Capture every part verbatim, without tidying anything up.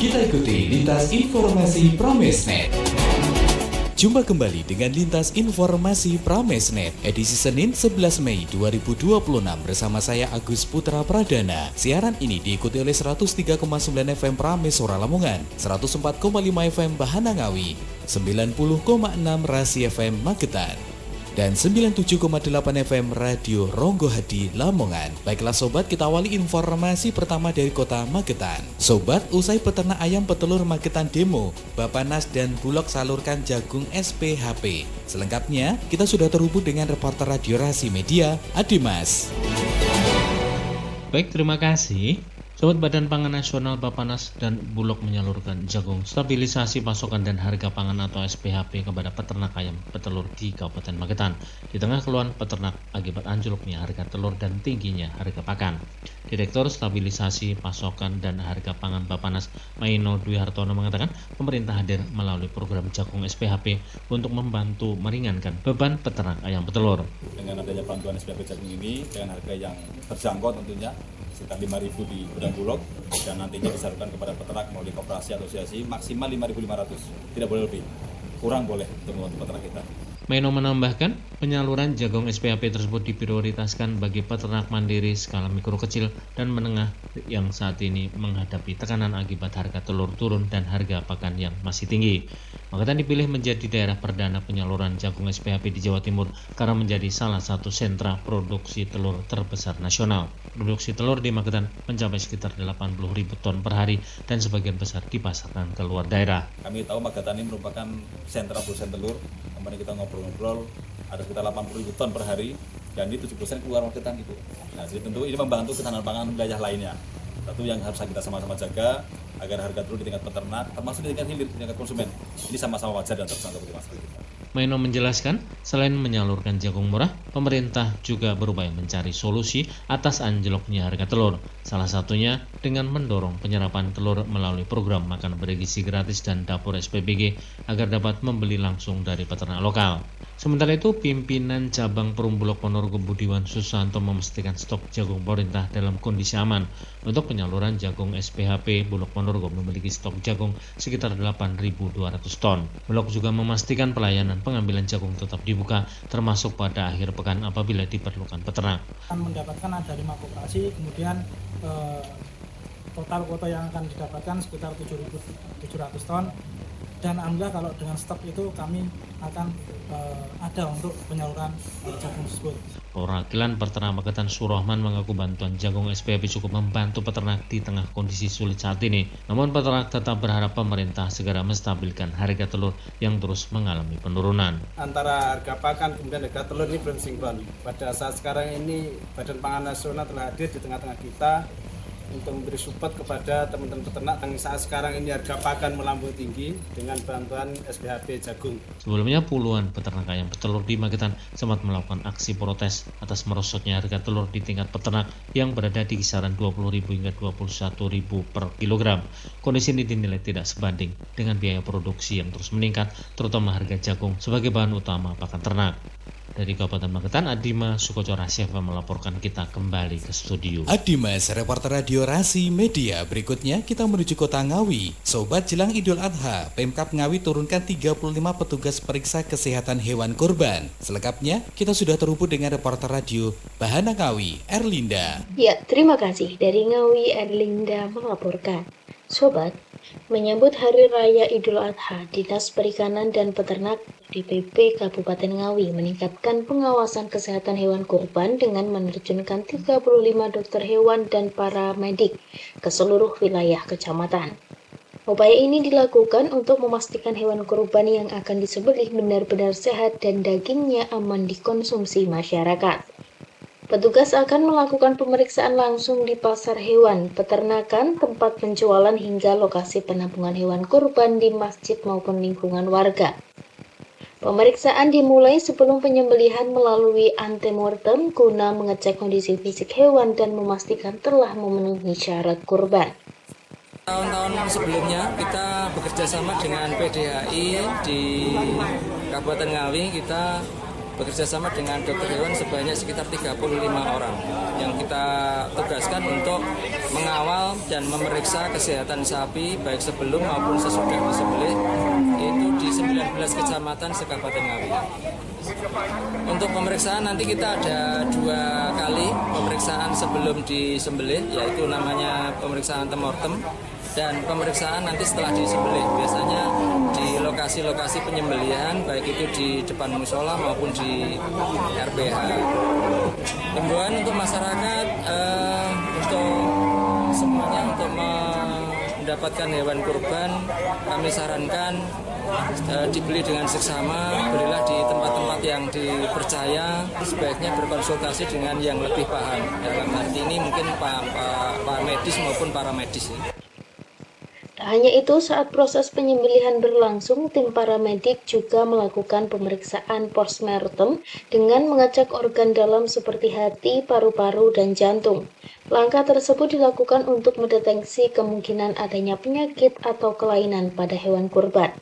Kita ikuti Lintas Informasi Pramesnet. Jumpa kembali dengan Lintas Informasi Pramesnet, edisi Senin sebelas Mei dua ribu dua puluh enam bersama saya Agus Putra Pradana. Siaran ini diikuti oleh seratus tiga koma sembilan F M Pramesora Lamongan, seratus empat koma lima F M Bahana Ngawi, sembilan puluh koma enam Rasi F M Magetan, dan sembilan puluh tujuh koma delapan F M Radio Ronggo Hadi Lamongan. Baiklah sobat, kita awali informasi pertama dari kota Magetan. Sobat, usai peternak ayam petelur Magetan demo, Bapanas dan Bulog salurkan jagung S P H P. Selengkapnya, kita sudah terhubung dengan reporter Radio Rasi Media, Adimas. Baik, terima kasih. Sobat, Badan Pangan Nasional Bapanas dan Bulog menyalurkan jagung stabilisasi pasokan dan harga pangan atau S P H P kepada peternak ayam petelur di Kabupaten Magetan di tengah keluhan peternak akibat anjloknya harga telur dan tingginya harga pakan. Direktur Stabilisasi Pasokan dan Harga Pangan Bapanas Maino Dwi Hartono mengatakan pemerintah hadir melalui program jagung S P H P untuk membantu meringankan beban peternak ayam petelur. Dengan adanya bantuan S P H P jagung ini dengan harga yang terjangkau tentunya sekitar lima ribu di gudang Bulog dan nantinya disalurkan kepada peternak melalui koperasi asosiasi maksimal lima ribu lima ratus, tidak boleh lebih, kurang boleh untuk membantu peternak kita. Maino menambahkan penyaluran jagung S P H P tersebut diprioritaskan bagi peternak mandiri skala mikro kecil dan menengah yang saat ini menghadapi tekanan akibat harga telur turun dan harga pakan yang masih tinggi. Magetan dipilih menjadi daerah perdana penyaluran jagung S P H P di Jawa Timur karena menjadi salah satu sentra produksi telur terbesar nasional. Produksi telur di Magetan mencapai sekitar delapan puluh ribu ton per hari dan sebagian besar dipasarkan ke luar daerah. Kami tahu Magetan ini merupakan sentra produsen telur. Kemarin kita ngobrol-ngobrol, ada sekitar delapan puluh ribu ton per hari dan ini tujuh persen keluar Magetan gitu. Nah, jadi tentu ini membantu ketahanan pangan wilayah lainnya. Satu yang harus kita sama-sama jaga agar harga telur di tingkat peternak termasuk di tingkat hilir, di tingkat konsumen ini sama-sama wajar dan terjangkau bagi masyarakat. Maino menjelaskan, selain menyalurkan jagung murah, pemerintah juga berupaya mencari solusi atas anjloknya harga telur. Salah satunya dengan mendorong penyerapan telur melalui program makan bergizi gratis dan dapur S P B G agar dapat membeli langsung dari peternak lokal. Sementara itu, pimpinan cabang Perum Bulog Ponorogo Budiwan Susanto memastikan stok jagung pemerintah dalam kondisi aman. Untuk penyaluran jagung S P H P, Bulog Ponorogo memiliki stok jagung sekitar delapan ribu dua ratus ton. Bulog juga memastikan pelayanan pengambilan jagung tetap dibuka, termasuk pada akhir pekan apabila diperlukan peternak. Akan mendapatkan ada lima koperasi, kemudian eh, total kuota yang akan didapatkan sekitar tujuh ribu tujuh ratus ton. Dan alhamdulillah kalau dengan stok itu kami akan uh, ada untuk penyaluran uh, jagung tersebut. Perwakilan Peternak Magetan Surahman mengaku bantuan jagung S P H P cukup membantu peternak di tengah kondisi sulit saat ini. Namun peternak tetap berharap pemerintah segera menstabilkan harga telur yang terus mengalami penurunan. Antara harga pakan kemudian harga telur ini belum sinkron. Pada saat sekarang ini Badan Pangan Nasional telah hadir di tengah-tengah kita untuk memberi support kepada teman-teman peternak yang saat sekarang ini harga pakan melambung tinggi dengan bantuan S P H P jagung. Sebelumnya puluhan peternak ayam petelur di Magetan sempat melakukan aksi protes atas merosotnya harga telur di tingkat peternak yang berada di kisaran dua puluh ribu hingga dua puluh satu ribu per kilogram. Kondisi ini dinilai tidak sebanding dengan biaya produksi yang terus meningkat, terutama harga jagung sebagai bahan utama pakan ternak. Dari Kabupaten Magetan, Adima Sukoco Rasyeva melaporkan. Kita kembali ke studio. Adimas, reporter Radio Rasi Media. Berikutnya kita menuju kota Ngawi. Sobat, jelang Idul Adha, Pemkab Ngawi turunkan tiga puluh lima petugas periksa kesehatan hewan kurban. Selengkapnya, kita sudah terhubung dengan reporter radio Bahana Ngawi, Erlinda. Ya, terima kasih. Dari Ngawi, Erlinda melaporkan. Sobat, menyambut Hari Raya Idul Adha, Dinas Perikanan dan Peternak D P P Kabupaten Ngawi meningkatkan pengawasan kesehatan hewan kurban dengan menerjunkan tiga puluh lima dokter hewan dan para medik ke seluruh wilayah kecamatan. Upaya ini dilakukan untuk memastikan hewan kurban yang akan disembelih benar-benar sehat dan dagingnya aman dikonsumsi masyarakat. Petugas akan melakukan pemeriksaan langsung di pasar hewan, peternakan, tempat penjualan hingga lokasi penampungan hewan kurban di masjid maupun lingkungan warga. Pemeriksaan dimulai sebelum penyembelihan melalui antemortem guna mengecek kondisi fisik hewan dan memastikan telah memenuhi syarat kurban. Tahun-tahun sebelumnya kita bekerja sama dengan P D H I di Kabupaten Ngawi, kita bekerja sama dengan dokter hewan sebanyak sekitar tiga puluh lima orang yang kita tugaskan untuk mengawal dan memeriksa kesehatan sapi baik sebelum maupun sesudah disembelih itu di sembilan belas kecamatan se-Kabupaten Ngawi. Untuk pemeriksaan nanti kita ada dua kali pemeriksaan sebelum disembelih, yaitu namanya pemeriksaan antemortem dan pemeriksaan nanti setelah disembelih. Biasanya di lokasi-lokasi penyembelihan, baik itu di depan musola maupun di R P H. Himbauan untuk masyarakat, eh, untuk semuanya untuk mendapatkan hewan kurban, kami sarankan eh, dibeli dengan seksama, belilah di tempat-tempat yang dipercaya, sebaiknya berkonsultasi dengan yang lebih paham. Dalam arti ini mungkin pak, pak, pak medis maupun paramedis. Tak hanya itu, saat proses penyembelihan berlangsung, tim paramedik juga melakukan pemeriksaan postmortem dengan mengecek organ dalam seperti hati, paru-paru, dan jantung. Langkah tersebut dilakukan untuk mendeteksi kemungkinan adanya penyakit atau kelainan pada hewan kurban.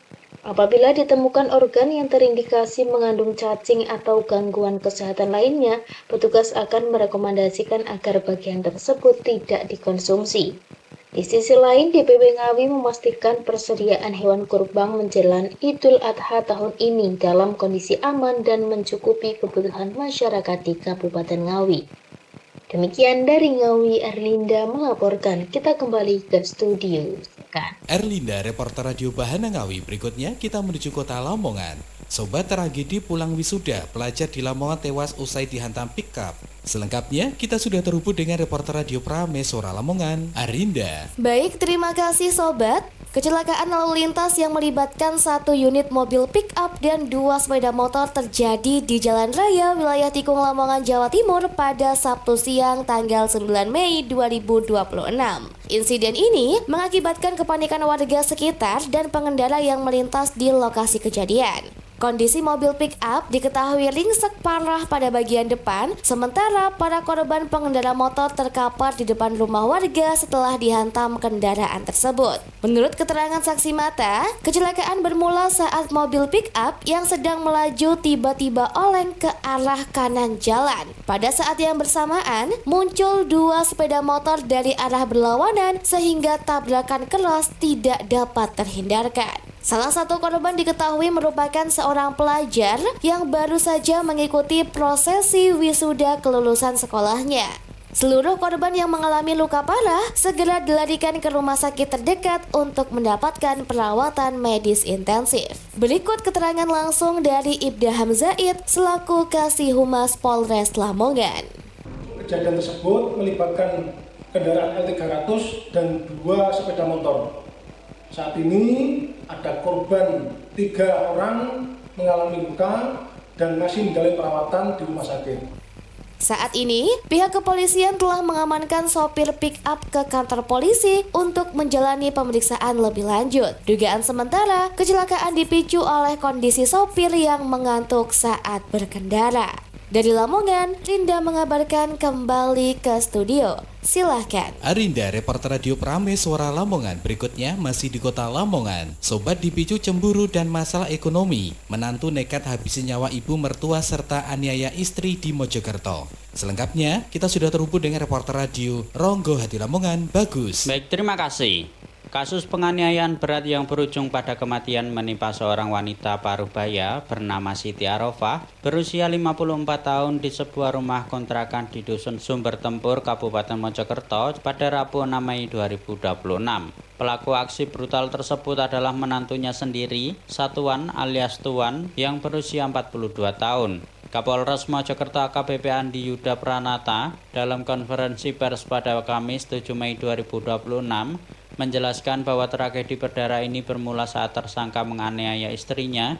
Apabila ditemukan organ yang terindikasi mengandung cacing atau gangguan kesehatan lainnya, petugas akan merekomendasikan agar bagian tersebut tidak dikonsumsi. Di sisi lain, D P W Ngawi memastikan persediaan hewan kurban menjelang Idul Adha tahun ini dalam kondisi aman dan mencukupi kebutuhan masyarakat di Kabupaten Ngawi. Demikian dari Ngawi, Erlinda melaporkan. Kita kembali ke studio. Erlinda, reporter Radio Bahana Ngawi. Berikutnya kita menuju kota Lamongan. Sobat, tragedi pulang wisuda, pelajar di Lamongan tewas usai dihantam pickup. Selengkapnya kita sudah terhubung dengan reporter Radio Prameswara Lamongan, Arinda. Baik, terima kasih sobat. Kecelakaan lalu lintas yang melibatkan satu unit mobil pick-up dan dua sepeda motor terjadi di Jalan Raya wilayah Tikung, Lamongan, Jawa Timur pada Sabtu siang tanggal sembilan Mei dua ribu dua puluh enam. Insiden ini mengakibatkan kepanikan warga sekitar dan pengendara yang melintas di lokasi kejadian. Kondisi mobil pick-up diketahui ringsek parah pada bagian depan, sementara para korban pengendara motor terkapar di depan rumah warga setelah dihantam kendaraan tersebut. Menurut keterangan saksi mata, kecelakaan bermula saat mobil pick-up yang sedang melaju tiba-tiba oleng ke arah kanan jalan. Pada saat yang bersamaan, muncul dua sepeda motor dari arah berlawanan sehingga tabrakan keras tidak dapat terhindarkan. Salah satu korban diketahui merupakan seorang pelajar yang baru saja mengikuti prosesi wisuda kelulusan sekolahnya. Seluruh korban yang mengalami luka parah segera dilarikan ke rumah sakit terdekat untuk mendapatkan perawatan medis intensif. Berikut keterangan langsung dari Ibda Hamzaid selaku Kasih Humas Polres Lamongan. Kejadian tersebut melibatkan kendaraan L tiga ratus dan dua sepeda motor. Saat ini ada korban tiga orang mengalami luka dan masih menjalani perawatan di rumah sakit. Saat ini, pihak kepolisian telah mengamankan sopir pick-up ke kantor polisi untuk menjalani pemeriksaan lebih lanjut. Dugaan sementara, kecelakaan dipicu oleh kondisi sopir yang mengantuk saat berkendara. Dari Lamongan, Rinda mengabarkan kembali ke studio. Silahkan. Arinda, reporter Radio Prameswara Lamongan. Berikutnya masih di kota Lamongan. Sobat, dipicu cemburu dan masalah ekonomi, menantu nekat habisi nyawa ibu mertua serta aniaya istri di Mojokerto. Selengkapnya kita sudah terhubung dengan reporter radio Ronggo Hati Lamongan, Bagus. Baik, terima kasih. Kasus penganiayaan berat yang berujung pada kematian menimpa seorang wanita parubaya bernama Siti Arofah berusia lima puluh empat tahun di sebuah rumah kontrakan di Dusun Sumber Tempur, Kabupaten Mojokerto pada Rabu enam Mei dua ribu dua puluh enam. Pelaku aksi brutal tersebut adalah menantunya sendiri, Satuan alias Tuan, yang berusia empat puluh dua tahun. Kapolres Mojokerto A K B P Andi Yuda Pranata dalam konferensi pers pada Kamis tujuh Mei dua ribu dua puluh enam menjelaskan bahwa tragedi berdarah ini bermula saat tersangka menganiaya istrinya